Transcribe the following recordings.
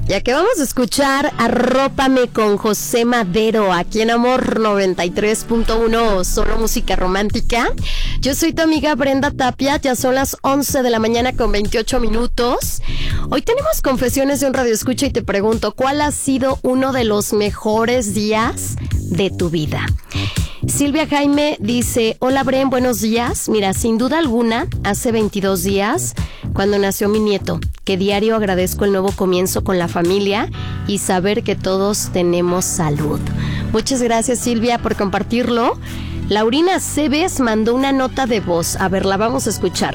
Ya que vamos a escuchar Arrópame con José Madero, aquí en Amor 93.1, solo música romántica. Yo soy tu amiga Brenda Tapia, ya son las 11 de la mañana con 28 minutos. Hoy tenemos confesiones de un radioescucha y te pregunto, ¿cuál ha sido uno de los mejores días de tu vida? Silvia Jaime dice, hola Bren, buenos días. Mira, sin duda alguna, hace 22 días, cuando nació mi nieto, que diario agradezco el nuevo comienzo con la familia y saber que todos tenemos salud. Muchas gracias, Silvia, por compartirlo. Laurina Cebes mandó una nota de voz. A ver, la vamos a escuchar.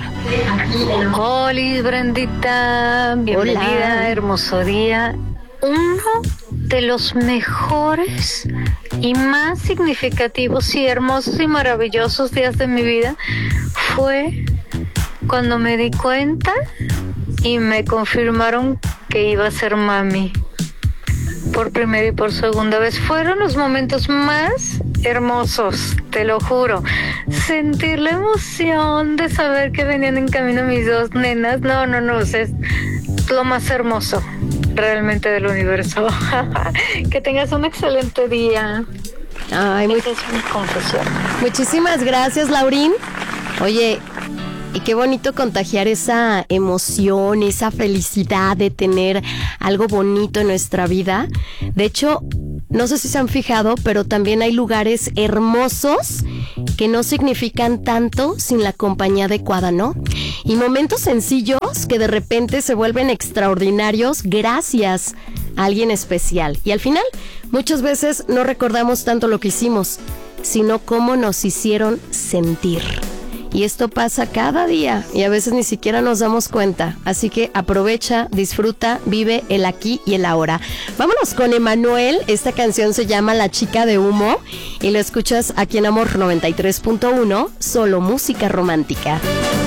Hola, Brendita. Bienvenida, hola. Hermoso día. Uno de los mejores y más significativos y hermosos y maravillosos días de mi vida fue cuando me di cuenta y me confirmaron que iba a ser mami. Por primera y por segunda vez. Fueron los momentos más hermosos, te lo juro. Sentir la emoción de saber que venían en camino mis dos nenas. No, es lo más hermoso realmente del universo. Que tengas un excelente día. Ay, Esa es mi confesión. muchísimas gracias, Laurín. Oye, y qué bonito contagiar esa emoción, esa felicidad de tener algo bonito en nuestra vida. De hecho, no sé si se han fijado, pero también hay lugares hermosos que no significan tanto sin la compañía adecuada, ¿no? Y momentos sencillos que de repente se vuelven extraordinarios gracias a alguien especial. Y al final, muchas veces no recordamos tanto lo que hicimos, sino cómo nos hicieron sentir. Y esto pasa cada día y a veces ni siquiera nos damos cuenta. Así que aprovecha, disfruta, vive el aquí y el ahora. Vámonos con Emanuel. Esta canción se llama La Chica de Humo y la escuchas aquí en Amor 93.1, solo música romántica.